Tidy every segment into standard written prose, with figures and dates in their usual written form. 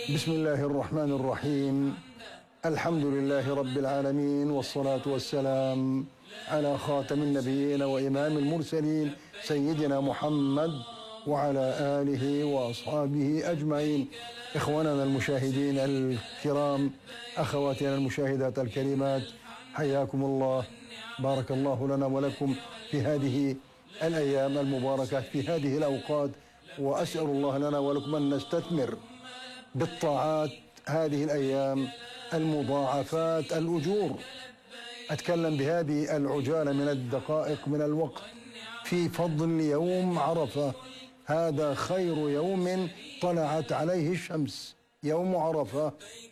بسم الله الرحمن الرحيم. الحمد لله رب العالمين، والصلاة والسلام على خاتم النبيين وإمام المرسلين سيدنا محمد وعلى آله وأصحابه أجمعين. إخواننا المشاهدين الكرام، أخواتنا المشاهدات الكريمات، حياكم الله. بارك الله لنا ولكم في هذه الأيام المباركة، في هذه الأوقات، وأسأل الله لنا ولكم أن نستثمر بالطاعات هذه الأيام المضاعفات الأجور. أتكلم بهذه العجالة من الدقائق من الوقت في فضل يوم عرفة. هذا خير يوم طلعت عليه الشمس، يوم عرفة.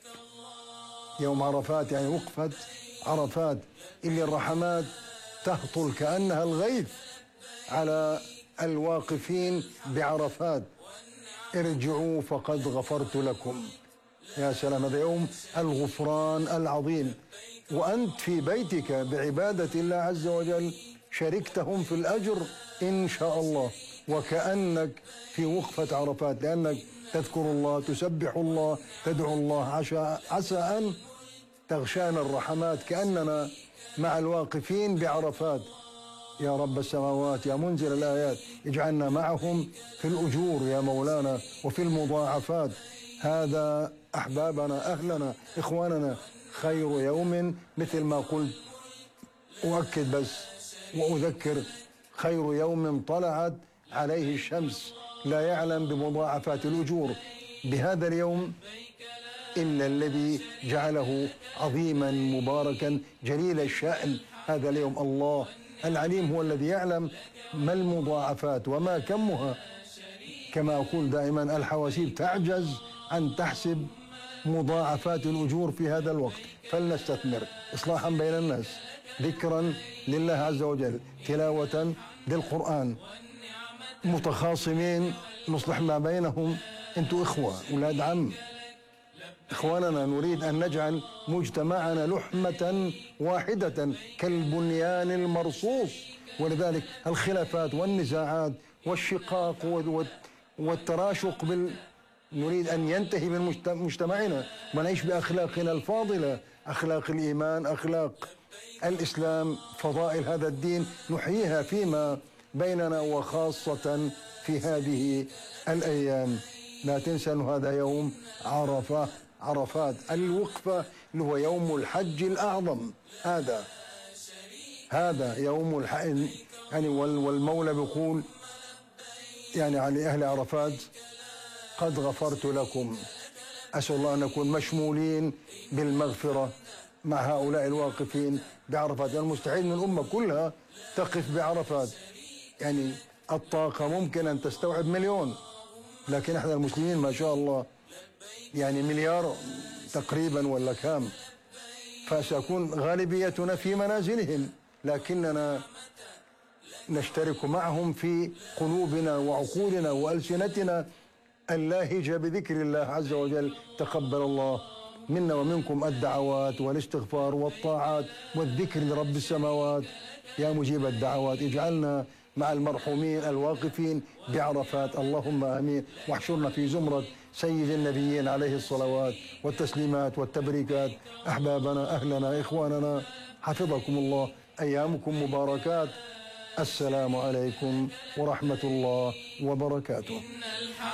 يوم عرفات يعني وقفة عرفات اللي الرحمات تهطل كأنها الغيث على الواقفين بعرفات. ارجعوا فقد غفرت لكم. يا سلام، هذا يوم الغفران العظيم، وأنت في بيتك بعبادة الله عز وجل شاركتهم في الأجر إن شاء الله، وكأنك في وقفة عرفات، لأنك تذكر الله، تسبح الله، تدعو الله. عسى أن تغشانا الرحمات كأننا مع الواقفين بعرفات. يا رب السماوات، يا منزل الآيات، اجعلنا معهم في الأجور يا مولانا وفي المضاعفات. هذا أحبابنا، أهلنا، إخواننا، خير يوم مثل ما قلت. أؤكد بس وأذكر، خير يوم طلعت عليه الشمس. لا يعلم بمضاعفات الأجور بهذا اليوم إلا الذي جعله عظيما مباركا جليل الشأن. هذا اليوم الله العليم هو الذي يعلم ما المضاعفات وما كمها. كما أقول دائما، الحواسيب تعجز أن تحسب مضاعفات الأجور في هذا الوقت. فلنستثمر إصلاحا بين الناس، ذكرا لله عز وجل، تلاوة للقرآن، متخاصمين نصلح ما بينهم. أنتم إخوة، أولاد عم، إخواننا، نريد أن نجعل مجتمعنا لحمة واحدة كالبنيان المرصوص. ولذلك الخلافات والنزاعات والشقاق والتراشق نريد أن ينتهي من مجتمعنا ونعيش بأخلاقنا الفاضلة، أخلاق الإيمان، أخلاق الإسلام، فضائل هذا الدين، نحييها فيما بيننا، وخاصة في هذه الأيام. لا تنسى أن هذا يوم عرفة، عرفات، الوقفة اللي هو يوم الحج الأعظم. هذا يوم الحج يعني، والمولى بيقول يعني على أهل عرفات: قد غفرت لكم. أسأل الله أن نكون مشمولين بالمغفرة مع هؤلاء الواقفين بعرفات. المستحيل من الأمة كلها تقف بعرفات، يعني الطاقة ممكن أن تستوعب 1,000,000، لكن احنا المسلمين ما شاء الله يعني 1,000,000,000 تقريبا ولا كام، فسيكون غالبيتنا في منازلهم، لكننا نشترك معهم في قلوبنا وعقولنا وألسنتنا اللاهجة بذكر الله عز وجل. تقبل الله منا ومنكم الدعوات والاستغفار والطاعات والذكر لرب السماوات. يا مجيب الدعوات، اجعلنا مع المرحومين الواقفين بعرفات، اللهم آمين. واحشرنا في زمرة سيد النبيين عليه الصلوات والتسليمات والتبريكات. أحبابنا، أهلنا، إخواننا، حفظكم الله، أيامكم مباركات. السلام عليكم ورحمة الله وبركاته.